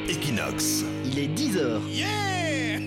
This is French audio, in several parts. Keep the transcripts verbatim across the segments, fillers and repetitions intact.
Equinox. Il est dix heures. Yeah!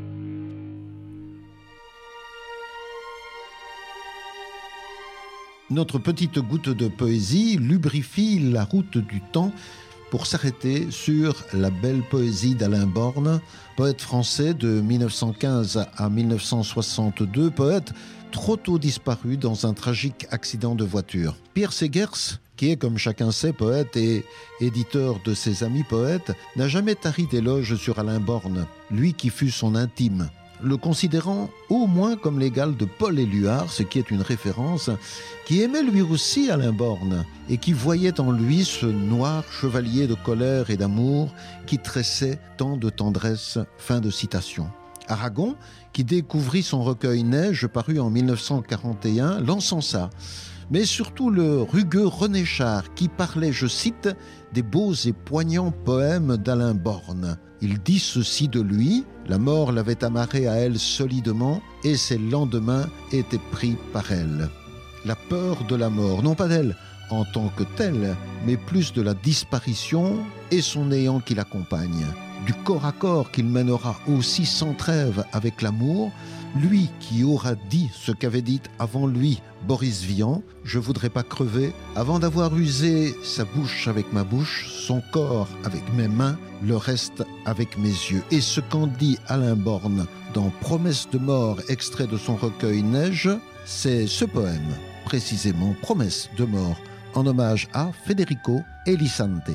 Notre petite goutte de poésie lubrifie la route du temps pour s'arrêter sur la belle poésie d'Alain Born, poète français de mille neuf cent quinze à mille neuf cent soixante-deux, poète trop tôt disparu dans un tragique accident de voiture. Pierre Segers, qui est, comme chacun sait, poète et éditeur de ses amis poètes, n'a jamais tari d'éloges sur Alain Born, lui qui fut son intime, le considérant au moins comme l'égal de Paul Éluard, ce qui est une référence, qui aimait lui aussi Alain Born et qui voyait en lui ce noir chevalier de colère et d'amour qui tressait tant de tendresse. Fin de citation. Aragon, qui découvrit son recueil Neige paru en mille neuf cent quarante et un, l'encensa. Mais surtout le rugueux René Char qui parlait, je cite, des beaux et poignants poèmes d'Alain Born. Il dit ceci de lui: la mort l'avait amarré à elle solidement et ses lendemains étaient pris par elle. La peur de la mort, non pas d'elle en tant que telle, mais plus de la disparition et son néant qui l'accompagne. Du corps à corps qu'il mènera aussi sans trêve avec l'amour, lui qui aura dit ce qu'avait dit avant lui Boris Vian: je voudrais pas crever avant d'avoir usé sa bouche avec ma bouche, son corps avec mes mains, le reste avec mes yeux. Et ce qu'en dit Alain Born dans Promesse de mort, extrait de son recueil Neige, c'est ce poème, précisément Promesse de mort, en hommage à Federico Elisante.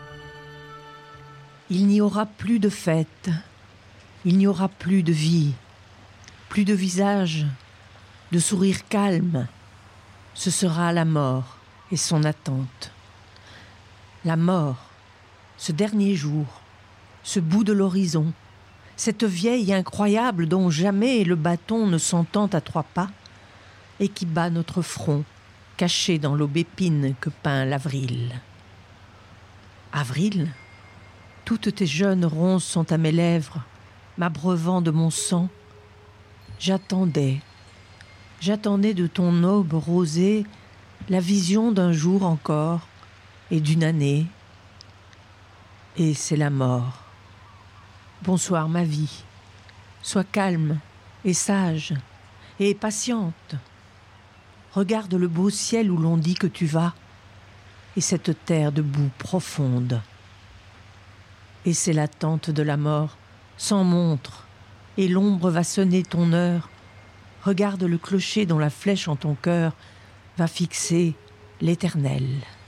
Il n'y aura plus de fête, il n'y aura plus de vie, plus de visage, de sourire calme. Ce sera la mort et son attente. La mort, ce dernier jour, ce bout de l'horizon, cette vieille incroyable dont jamais le bâton ne s'entend à trois pas et qui bat notre front, caché dans l'aubépine que peint l'avril. Avril ? Toutes tes jeunes ronces sont à mes lèvres, m'abreuvant de mon sang. J'attendais, j'attendais de ton aube rosée la vision d'un jour encore et d'une année. Et c'est la mort. Bonsoir ma vie, sois calme et sage et patiente. Regarde le beau ciel où l'on dit que tu vas et cette terre de boue profonde. Et c'est l'attente de la mort, sans montre, et l'ombre va sonner ton heure. Regarde le clocher dont la flèche en ton cœur va fixer l'éternel.